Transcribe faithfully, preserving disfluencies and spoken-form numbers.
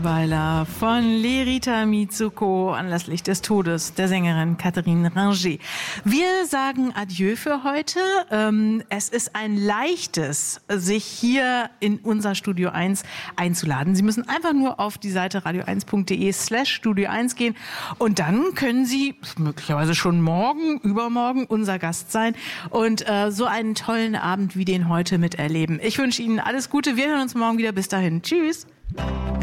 Weiler von Lerita Mitsuko anlässlich des Todes der Sängerin Catherine Ringer. Wir sagen Adieu für heute. Es ist ein leichtes, sich hier in unser Studio eins einzuladen. Sie müssen einfach nur auf die Seite radio eins punkt de slash Studio eins gehen und dann können Sie möglicherweise schon morgen, übermorgen unser Gast sein und so einen tollen Abend wie den heute miterleben. Ich wünsche Ihnen alles Gute. Wir hören uns morgen wieder. Bis dahin. Tschüss.